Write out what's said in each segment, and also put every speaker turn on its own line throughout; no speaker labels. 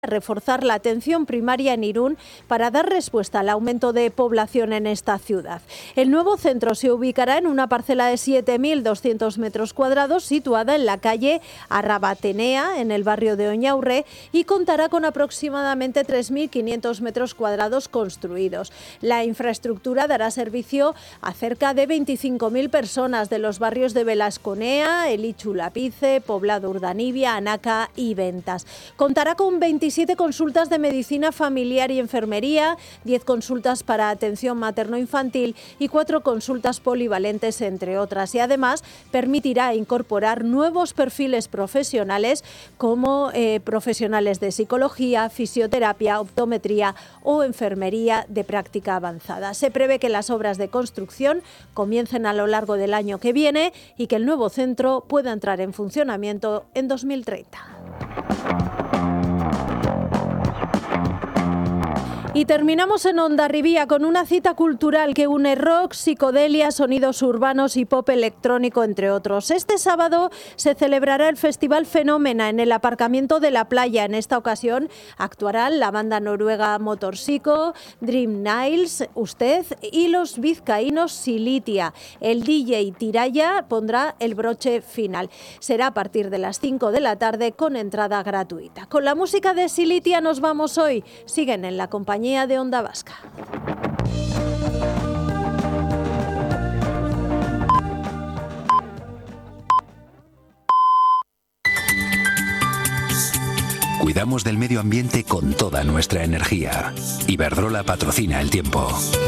reforzar la atención primaria en Irún para dar respuesta al aumento de población en esta ciudad. El nuevo centro se ubicará en una parcela de 7.200 metros cuadrados situada en la calle Arrabatenea, en el barrio de Oñaurre, y contará con aproximadamente 3.500 metros cuadrados construidos. La infraestructura dará servicio a cerca de 25.000 personas de los barrios de Belasconea, Elichu Lapice, Poblado Urdanibia, Anaca y Ventas. Contará con 27 consultas de medicina familiar y enfermería, 10 consultas para atención materno-infantil y 4 consultas polivalentes, entre otras. Y además permitirá incorporar nuevos perfiles profesionales como profesionales de psicología, fisioterapia, optometría o enfermería de práctica avanzada. Se prevé que las obras de construcción comiencen a lo largo del año que viene y que el nuevo centro pueda entrar en funcionamiento en 2030. Y terminamos en Hondarribía con una cita cultural que une rock, psicodelia, sonidos urbanos y pop electrónico, entre otros. Este sábado se celebrará el Festival Fenómena en el aparcamiento de la playa. En esta ocasión actuarán la banda noruega Motorpsycho, Dream Niles, Usted y los vizcaínos Silitia. El DJ Tiraya pondrá el broche final. Será a partir de las 5 de la tarde con entrada gratuita. Con la música de Silitia nos vamos hoy. Siguen en la compañía de Onda Vasca.
Cuidamos del medio ambiente con toda nuestra energía. Iberdrola patrocina el tiempo.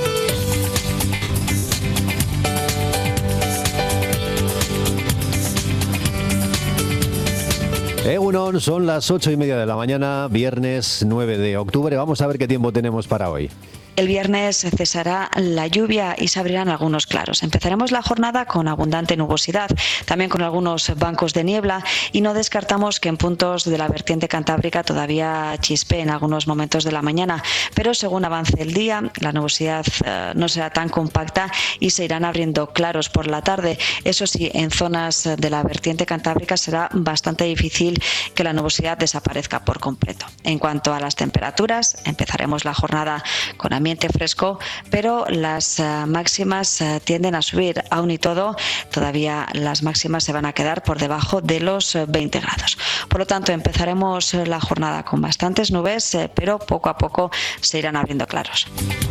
Egunon, son las 8:30 de la mañana, viernes 9 de octubre. Vamos a ver qué tiempo tenemos para hoy.
El viernes cesará la lluvia y se abrirán algunos claros. Empezaremos la jornada con abundante nubosidad, también con algunos bancos de niebla, y no descartamos que en puntos de la vertiente cantábrica todavía chispee en algunos momentos de la mañana, pero según avance el día, la nubosidad no será tan compacta y se irán abriendo claros por la tarde. Eso sí, en zonas de la vertiente cantábrica será bastante difícil que la nubosidad desaparezca por completo. En cuanto a las temperaturas, empezaremos la jornada con ambiente fresco, pero las máximas tienden a subir. Aún y todo, todavía las máximas se van a quedar por debajo de los 20 grados. Por lo tanto, empezaremos la jornada con bastantes nubes, pero poco a poco se irán abriendo claros.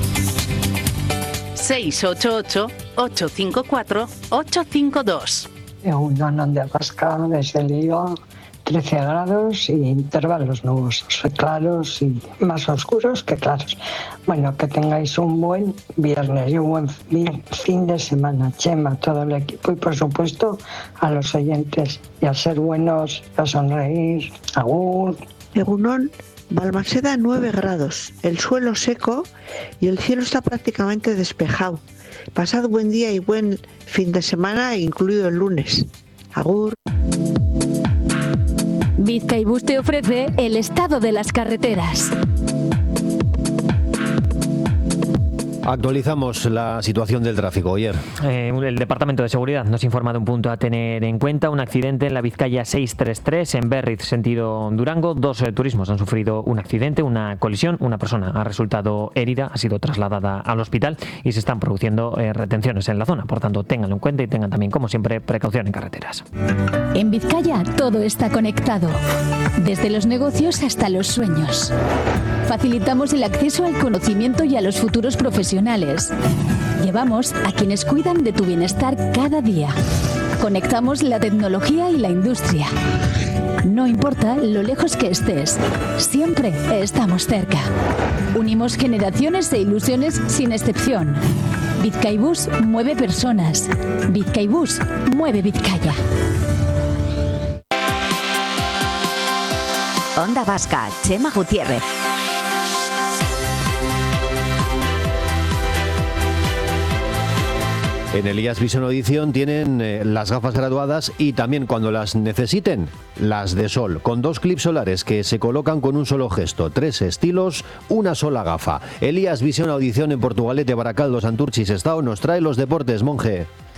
688-854-852.
En Onda Vasca, desde Lío, 13 grados y intervalos nubosos, claros y más oscuros que claros. Bueno, que tengáis un buen viernes y un buen fin de semana. Chema, todo el equipo y por supuesto a los oyentes. Y a ser buenos, a sonreír. Agur.
Egunon, Balmaseda 9 grados, el suelo seco y el cielo está prácticamente despejado. Pasad buen día y buen fin de semana, incluido el lunes. Agur.
Bizkaibus te ofrece el estado de las carreteras.
Actualizamos la situación del tráfico. Ayer,
el Departamento de Seguridad nos informa de un punto a tener en cuenta: un accidente en la Vizcaya 633 en Berriz, sentido Durango. 2 turismos han sufrido un accidente, una colisión. Una persona ha resultado herida, ha sido trasladada al hospital y se están produciendo retenciones en la zona. Por tanto, ténganlo en cuenta y tengan también, como siempre, precaución en carreteras.
En Vizcaya todo está conectado, desde los negocios hasta los sueños. Facilitamos el acceso al conocimiento y a los futuros profesionales. Llevamos a quienes cuidan de tu bienestar cada día. Conectamos la tecnología y la industria. No importa lo lejos que estés, siempre estamos cerca. Unimos generaciones e ilusiones sin excepción. Bizkaibus mueve personas. Bizkaibus mueve Vizcaya.
Onda Vasca, Chema Gutiérrez.
en Elías Vision Audition tienen las gafas graduadas y también, cuando las necesiten, las de sol, con 2 clips solares que se colocan con un solo gesto, 3 estilos, una sola gafa. Elías Vision Audition en Portugalete, Baracaldo, Santurchi, Sestao. Nos trae los deportes, Monje.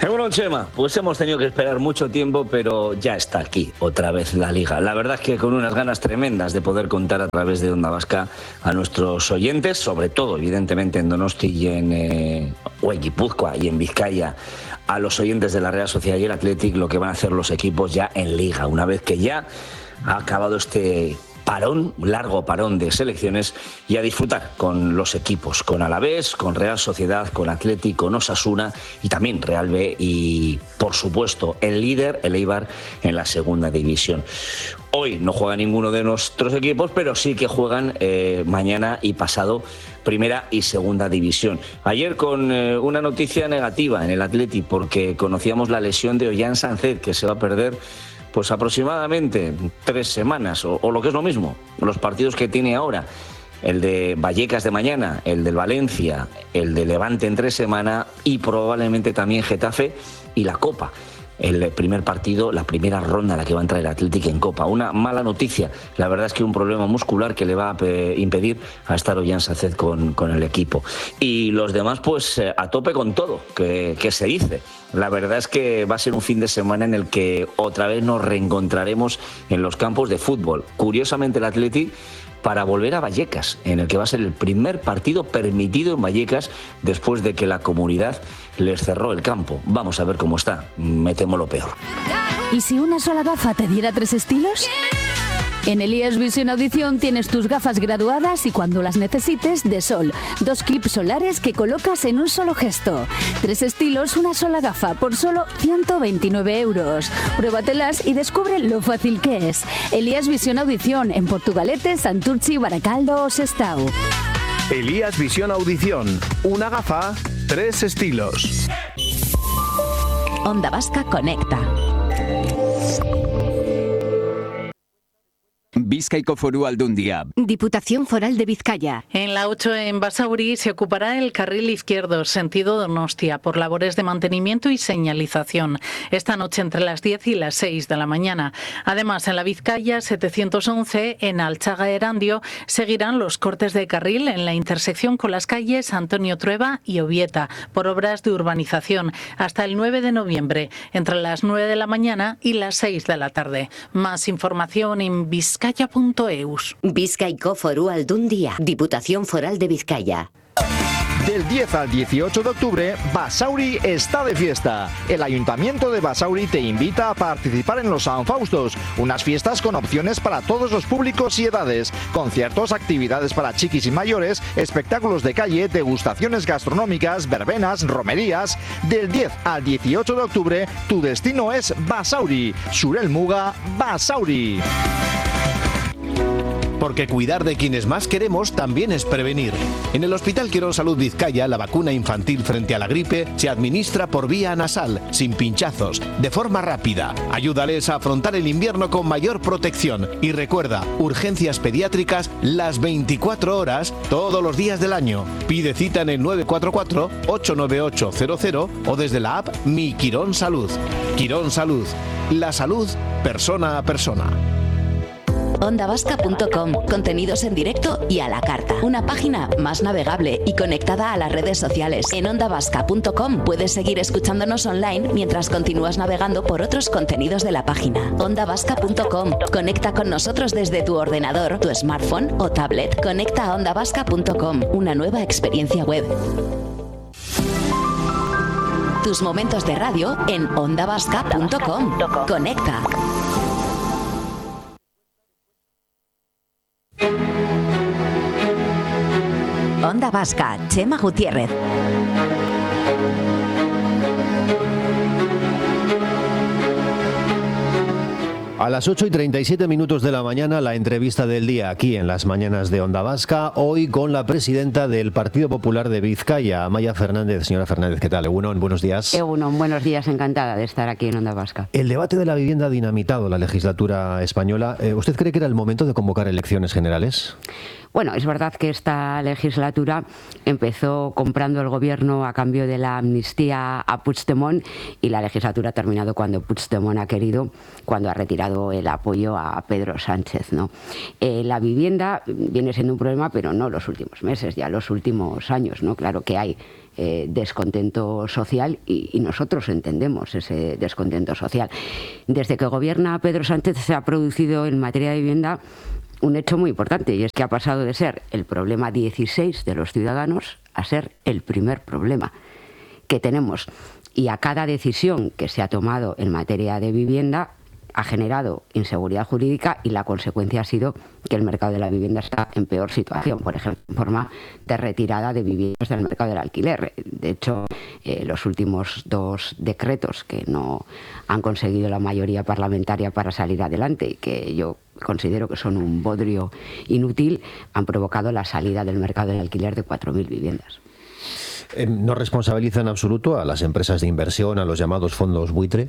Bueno, Chema, pues hemos tenido que esperar mucho tiempo, pero ya está aquí otra vez la Liga. La verdad es que con unas ganas tremendas de poder contar a través de Onda Vasca a nuestros oyentes, sobre todo, evidentemente, en Donosti y en Guipúzcoa y en Vizcaya, a los oyentes de la Real Sociedad y el Athletic, lo que van a hacer los equipos ya en Liga, una vez que ya ha acabado este parón, largo parón de selecciones, y a disfrutar con los equipos, con Alavés, con Real Sociedad, con Athletic, con Osasuna y también Real B y, por supuesto, el líder, el Eibar, en la segunda división. Hoy no juega ninguno de nuestros equipos, pero sí que juegan mañana y pasado primera y segunda división. Ayer con una noticia negativa en el Athletic, porque conocíamos la lesión de Ollán Sánchez, que se va a perder pues aproximadamente 3 semanas, o lo que es lo mismo, los partidos que tiene ahora, el de Vallecas de mañana, el del Valencia, el de Levante en 3 semanas y probablemente también Getafe y la Copa. El primer partido, la primera ronda a la que va a entrar el Athletic en Copa. Una mala noticia, la verdad es que un problema muscular que le va a impedir a estar Ollán Sánchez con el equipo. Y los demás pues a tope con todo, que se dice. La verdad es que va a ser un fin de semana en el que otra vez nos reencontraremos en los campos de fútbol. Curiosamente el Athletic, para volver a Vallecas, en el que va a ser el primer partido permitido en Vallecas después de que la comunidad les cerró el campo. Vamos a ver cómo está. Me temo lo peor.
¿Y si una sola gafa te diera 3 estilos? En Elías Visión Audición tienes tus gafas graduadas y cuando las necesites, de sol. 2 clips solares que colocas en un solo gesto. 3 estilos, una sola gafa, por solo 129 euros. Pruébatelas y descubre lo fácil que es. Elías Visión Audición en Portugalete, Santurchi, Baracaldo o Sestao.
Elías Visión Audición. Una gafa, 3 estilos.
Onda Vasca conecta.
Bizkaiko Foru Aldundia.
Diputación Foral de Vizcaya.
En la 8 en Basauri se ocupará el carril izquierdo, sentido Donostia, por labores de mantenimiento y señalización. Esta noche entre las 10 y las 6 de la mañana. Además, en la Vizcaya 711, en Alchaga Erandio, seguirán los cortes de carril en la intersección con las calles Antonio Trueba y Ovieta, por obras de urbanización, hasta el 9 de noviembre, entre las 9 de la mañana y las 6 de la tarde. Más información en vizcaya.eus.
Bizkaiko Foru Aldundia, Diputación Foral de Vizcaya.
Del 10 al 18 de octubre, Basauri está de fiesta. El Ayuntamiento de Basauri te invita a participar en los San Faustos, unas fiestas con opciones para todos los públicos y edades, conciertos, actividades para chiquis y mayores, espectáculos de calle, degustaciones gastronómicas, verbenas, romerías. Del 10 al 18 de octubre, tu destino es Basauri. Xurel Muga, Basauri.
Porque cuidar de quienes más queremos también es prevenir. En el Hospital Quirón Salud Vizcaya, la vacuna infantil frente a la gripe se administra por vía nasal, sin pinchazos, de forma rápida. Ayúdales a afrontar el invierno con mayor protección. Y recuerda, urgencias pediátricas las 24 horas, todos los días del año. Pide cita en el 944-89800 o desde la app Mi Quirón Salud. Quirón Salud, la salud persona a persona.
OndaVasca.com, contenidos en directo y a la carta. Una página más navegable y conectada a las redes sociales. En OndaVasca.com puedes seguir escuchándonos online mientras continúas navegando por otros contenidos de la página. OndaVasca.com, conecta con nosotros desde tu ordenador, tu smartphone o tablet. Conecta a OndaVasca.com, una nueva experiencia web. Tus momentos de radio en OndaVasca.com. Conecta.
Onda Vasca, Chema Gutiérrez.
A las 8:37 de la mañana, la entrevista del día aquí en las mañanas de Onda Vasca, hoy con la presidenta del Partido Popular de Vizcaya, Amaia Fernández. Señora Fernández, ¿qué tal? Egunon, buenos días.
Egunon, buenos días, encantada de estar aquí en Onda Vasca.
El debate de la vivienda ha dinamitado la legislatura española. ¿Usted cree que era el momento de convocar elecciones generales?
Bueno, es verdad que esta legislatura empezó comprando el gobierno a cambio de la amnistía a Puigdemont, y la legislatura ha terminado cuando Puigdemont ha querido, cuando ha retirado el apoyo a Pedro Sánchez, ¿no? La vivienda viene siendo un problema, pero no los últimos meses, ya los últimos años, ¿no? Claro que hay descontento social y nosotros entendemos ese descontento social. Desde que gobierna Pedro Sánchez se ha producido en materia de vivienda un hecho muy importante, y es que ha pasado de ser el problema 16 de los ciudadanos a ser el primer problema que tenemos. Y a cada decisión que se ha tomado en materia de vivienda ha generado inseguridad jurídica, y la consecuencia ha sido que el mercado de la vivienda está en peor situación, por ejemplo, en forma de retirada de viviendas del mercado del alquiler. De hecho, los últimos 2 decretos que no han conseguido la mayoría parlamentaria para salir adelante, y que yo considero que son un bodrio inútil, han provocado la salida del mercado del alquiler de 4.000 viviendas.
¿No responsabiliza en absoluto a las empresas de inversión, a los llamados fondos buitre?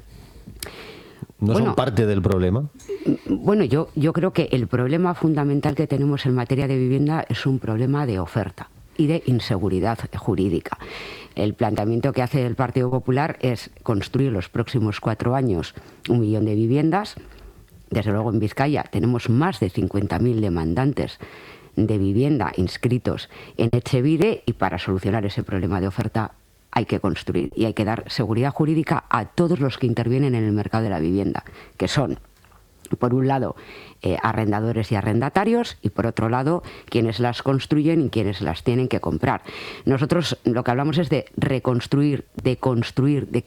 ¿No son parte del problema?
Bueno, yo creo que el problema fundamental que tenemos en materia de vivienda es un problema de oferta y de inseguridad jurídica. El planteamiento que hace el Partido Popular es construir los próximos 4 años 1 millón de viviendas. Desde luego en Vizcaya tenemos más de 50.000 demandantes de vivienda inscritos en Etxebide, y para solucionar ese problema de oferta hay que construir y hay que dar seguridad jurídica a todos los que intervienen en el mercado de la vivienda, que son, por un lado, arrendadores y arrendatarios, y por otro lado, quienes las construyen y quienes las tienen que comprar. Nosotros lo que hablamos es de reconstruir, de construir, de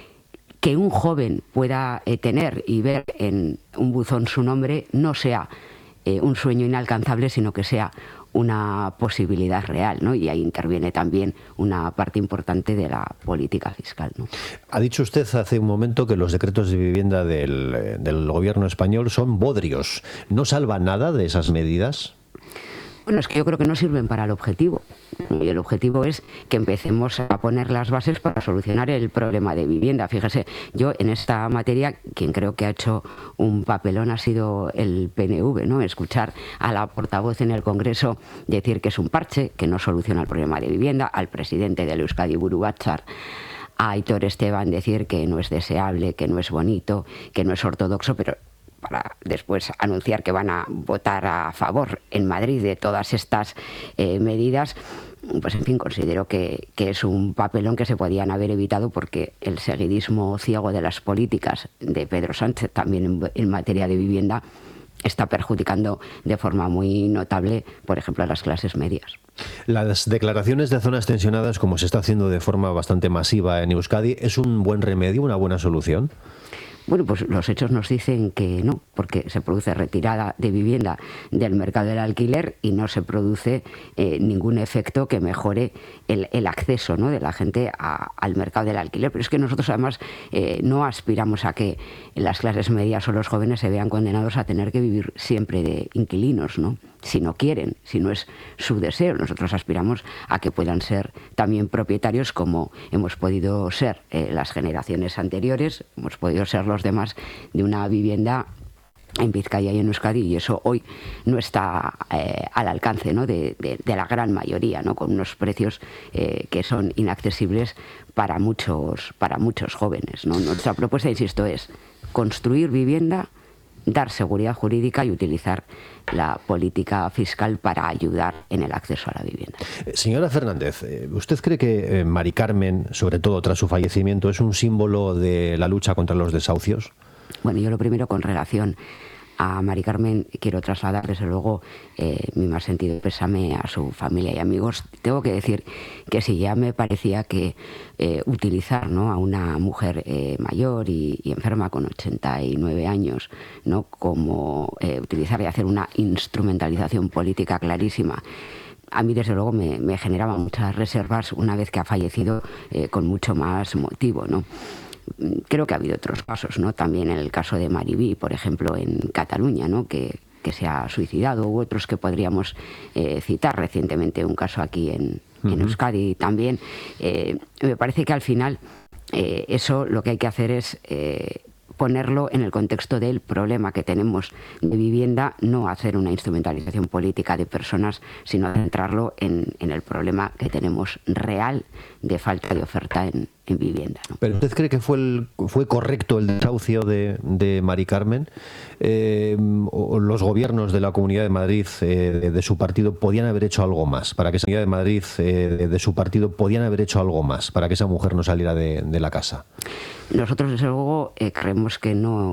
que un joven pueda tener y ver en un buzón su nombre no sea un sueño inalcanzable, sino que sea una posibilidad real, ¿no? Y ahí interviene también una parte importante de la política fiscal, ¿no?
Ha dicho usted hace un momento que los decretos de vivienda del gobierno español son bodrios. ¿No salvan nada de esas medidas?
Bueno, es que yo creo que no sirven para el objetivo. Y el objetivo es que empecemos a poner las bases para solucionar el problema de vivienda. Fíjese, yo en esta materia, quien creo que ha hecho un papelón ha sido el PNV, ¿no? Escuchar a la portavoz en el Congreso decir que es un parche, que no soluciona el problema de vivienda, al presidente del Euskadi Buru Batzar, a Aitor Esteban decir que no es deseable, que no es bonito, que no es ortodoxo, pero para después anunciar que van a votar a favor en Madrid de todas estas medidas. Pues en fin, considero que es un papelón que se podían haber evitado, porque el seguidismo ciego de las políticas de Pedro Sánchez también en materia de vivienda está perjudicando de forma muy notable, por ejemplo, a las clases medias.
Las declaraciones de zonas tensionadas, como se está haciendo de forma bastante masiva en Euskadi, ¿es un buen remedio, una buena solución?
Bueno, pues los hechos nos dicen que no, porque se produce retirada de vivienda del mercado del alquiler y no se produce ningún efecto que mejore el acceso, ¿no?, de la gente al mercado del alquiler. Pero es que nosotros además no aspiramos a que las clases medias o los jóvenes se vean condenados a tener que vivir siempre de inquilinos, ¿no? Si no quieren, si no es su deseo. Nosotros aspiramos a que puedan ser también propietarios, como hemos podido ser las generaciones anteriores, hemos podido ser los demás, de una vivienda en Vizcaya y en Euskadi, y eso hoy no está al alcance, ¿no?, de la gran mayoría, ¿no?, con unos precios que son inaccesibles para muchos jóvenes, ¿no? Nuestra propuesta, insisto, es construir vivienda, dar seguridad jurídica y utilizar la política fiscal para ayudar en el acceso a la vivienda.
Señora Fernández, ¿usted cree que Mari Carmen, sobre todo tras su fallecimiento, es un símbolo de la lucha contra los desahucios?
Bueno, yo lo primero, con relación a Mari Carmen, quiero trasladar desde luego mi más sentido pésame a su familia y amigos. Tengo que decir que sí, ya me parecía que utilizar, ¿no?, a una mujer mayor y enferma con 89 años, ¿no?, como utilizar y hacer una instrumentalización política clarísima, a mí desde luego me generaba muchas reservas una vez que ha fallecido, con mucho más motivo, ¿no? Creo que ha habido otros casos, ¿no? También en el caso de Mariví, por ejemplo, en Cataluña, ¿no?, que se ha suicidado, u otros que podríamos citar recientemente, un caso aquí en Euskadi también. Me parece que al final eso lo que hay que hacer es ponerlo en el contexto del problema que tenemos de vivienda, no hacer una instrumentalización política de personas, sino centrarlo en el problema que tenemos real de falta de oferta en vivienda, ¿no?
¿Pero usted cree que fue correcto el desahucio de Mari Carmen? ¿O los gobiernos de la Comunidad de Madrid de su partido podían haber hecho algo más para que esa Comunidad de Madrid de su partido podían haber hecho algo más para que esa mujer no saliera de la casa?
Nosotros, desde luego, creemos que no